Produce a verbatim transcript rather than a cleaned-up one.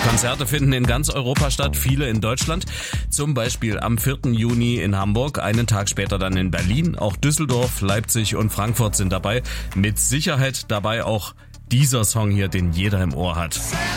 Konzerte finden in ganz Europa statt, viele in Deutschland. Zum Beispiel am vierten Juni in Hamburg, einen Tag später dann in Berlin. Auch Düsseldorf, Leipzig und Frankfurt sind dabei. Mit Sicherheit dabei auch dieser Song hier, den jeder im Ohr hat.